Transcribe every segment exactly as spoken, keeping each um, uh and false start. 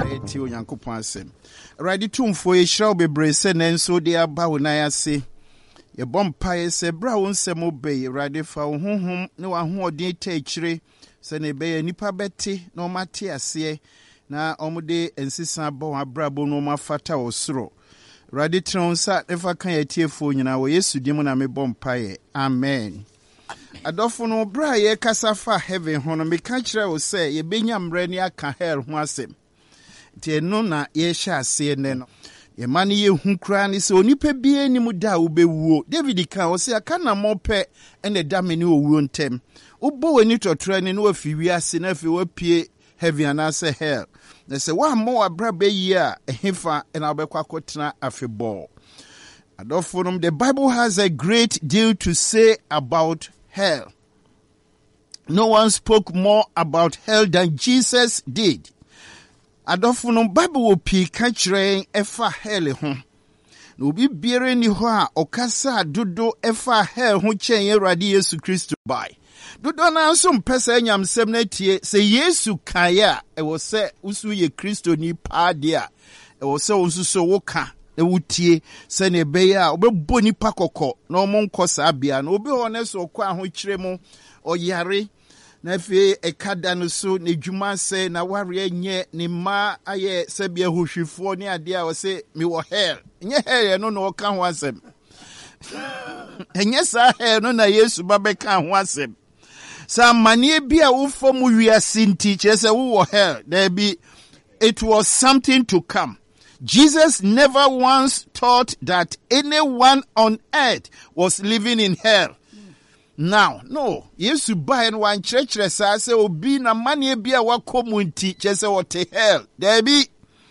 eti onyankopon asem ready tumfo ye shraw bebre se nenso de aba wona ase ye bompa ye se bra won sem obey ready fa honhom ne wa hoodin ta akire se ne be nipa beti na o mate ase na omude ensisa ba wa brabo no mafata osoro ready tronsa efa kan ye tiefo nyina wo Yesu dim na me bompa ye amen. Adofo no bra ye kasafa heaven hono me ka kire wo se ye benya mre ni aka hell ho asem tie no na ye hya ase ne no ye mane ye hu kra ni se onipa bie ni mu da wo bewuo David ka wo se aka na mope ene da me ni owuo ntem ubo wani totra ni no afi wi ase na afi wapie heaven anase hell na se wa mo abra be yi a ehefa ena obekwa kotena afebol. Adofo no the Bible has a great deal to say about hell. No one spoke more about hell than Jesus did. Adofo no Bible will pi ka kire efa hell ho. No bi biere ni ho a okasa dodo efa hell ho chen Awurade Yesu Kristo bai. Dodo na nso mpesa nyamsem na tie se Yesu kaya e wo se usu ye Kristo ni pa dia e wo se unsu so wo ka e wutie se ne be ya obebo nipa kokko na omo nkosa bia na obi ho ne so kwa ho kire mu oyare na fe ekada no so ne dwuma se na ware nye ne ma aye se bia hohwifo ne ade a wo se me wo hell nye hell no no ka ho asem enye sa hell no na Yesu ba be ka ho asem sa manie bia wo fom wiase nti che se wo hell there be it was something to come. Jesus never once thought that anyone on earth was living in hell. Now, no, Yesu ba en wan church sa se obi na manie bia wa komunti che se wo te hell there be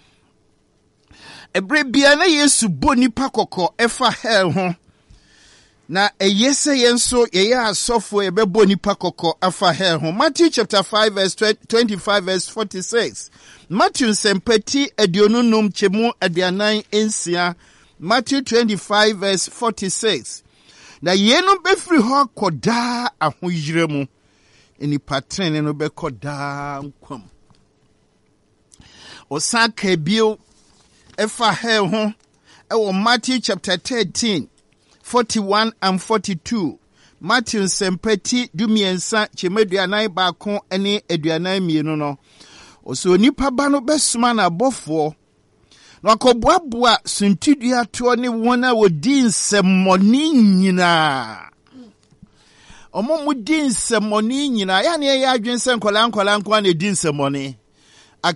ebre bia na Yesu bo nipa kokko efa hell ho na eyese yenso ye ya asofo e bebo nipa kokko afa hell ho. Matthew chapter five verse twenty-five verse forty-six. Matthew sempeti edionunum chemu adianan ensia. Matthew twenty-five verse forty-six. Na yenu befri ho koda ahoyire mu eni patrene no be koda nkwam. Osaka bio efa hell ho e Matthew chapter thirteen forty-one and forty-two. Matthew sempeti dumiensa chemeduanan baako ene eduanan mienu no. Oso nipa ba no besuma na bofo. Na akoboaboa suntidua to ne wona wodi nsemmoni nyina. Omo mu di nsemmoni nyina. Ya ne ya adwense nkola nkola nko na di nsemmoni.